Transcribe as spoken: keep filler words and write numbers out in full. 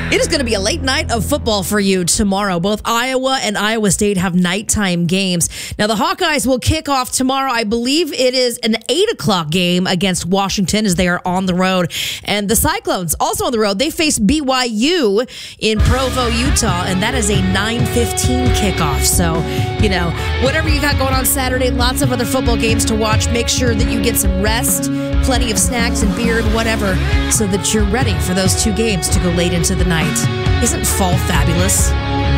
It is going to be a late night of football for you tomorrow. Both Iowa and Iowa State have nighttime games. Now, the Hawkeyes will kick off tomorrow. I believe it is an eight o'clock game against Washington as they are on the road. And the Cyclones, also on the road, they face B Y U in Provo, Utah, and that is a nine fifteen kickoff. So, you know, whatever you got going on Saturday, lots of other football games to watch. Make sure that you get some rest, plenty of snacks and beer and whatever, so that you're ready for those two games to go late into the night. Isn't fall fabulous?